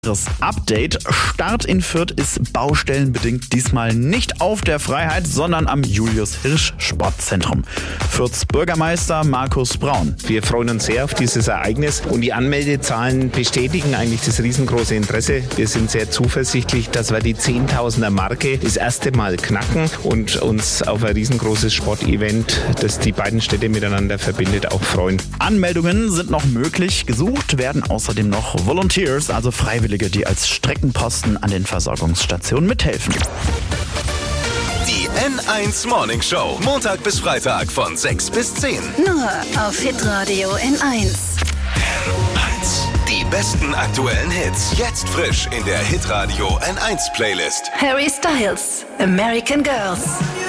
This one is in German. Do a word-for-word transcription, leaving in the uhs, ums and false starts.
Update. Start in Fürth ist baustellenbedingt diesmal nicht auf der Freiheit, sondern am Julius-Hirsch-Sportzentrum. Fürths Bürgermeister Markus Braun. Wir freuen uns sehr auf dieses Ereignis und die Anmeldezahlen bestätigen eigentlich das riesengroße Interesse. Wir sind sehr zuversichtlich, dass wir die Zehntausender-Marke das erste Mal knacken und uns auf ein riesengroßes Sportevent, das die beiden Städte miteinander verbindet, auch freuen. Anmeldungen sind noch möglich. Gesucht werden außerdem noch Volunteers, also Freiwillige, die als Streckenposten an den Versorgungsstationen mithelfen. Die N eins Morning Show, Montag bis Freitag von sechs bis zehn. Nur auf Hitradio N eins. N eins. Die besten aktuellen Hits, jetzt frisch in der Hitradio N eins Playlist. Harry Styles, American Girls.